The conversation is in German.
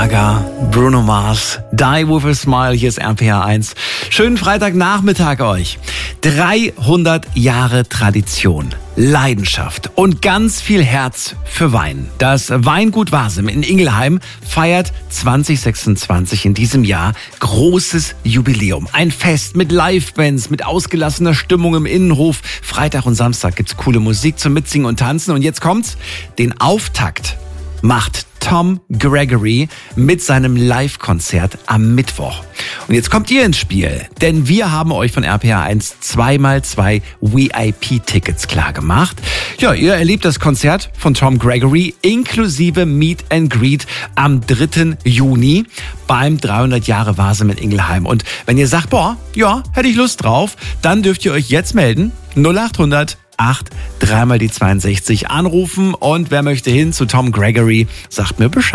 Bruno Mars, Die With A Smile, hier ist RPR 1. Schönen Freitagnachmittag euch. 300 Jahre Tradition, Leidenschaft und ganz viel Herz für Wein. Das Weingut Wasem in Ingelheim feiert 2026 in diesem Jahr großes Jubiläum. Ein Fest mit Livebands, mit ausgelassener Stimmung im Innenhof. Freitag und Samstag gibt's coole Musik zum Mitsingen und Tanzen. Und jetzt kommt's, den Auftakt macht Tom Gregory mit seinem Live-Konzert am Mittwoch. Und jetzt kommt ihr ins Spiel, denn wir haben euch von RPR 1 2x2 VIP-Tickets klargemacht. Ja, ihr erlebt das Konzert von Tom Gregory inklusive Meet and Greet am 3. Juni beim 300 Jahre Wasem in Ingelheim. Und wenn ihr sagt, ja, hätte ich Lust drauf, dann dürft ihr euch jetzt melden. 0800 3 mal die 62 anrufen und wer möchte hin zu Tom Gregory, sagt mir Bescheid.